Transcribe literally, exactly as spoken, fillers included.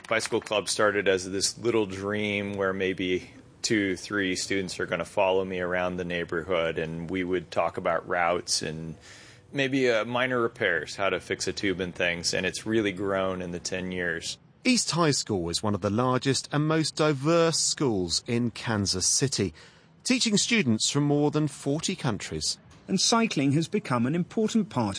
Bicycle Club started as this little dream where maybe two, three students are going to follow me around the neighborhood, and we would talk about routes and maybe uh, minor repairs, how to fix a tube and things, and it's really grown in the ten years. East High School is one of the largest and most diverse schools in Kansas City, teaching students from more than forty countries. And cycling has become an important part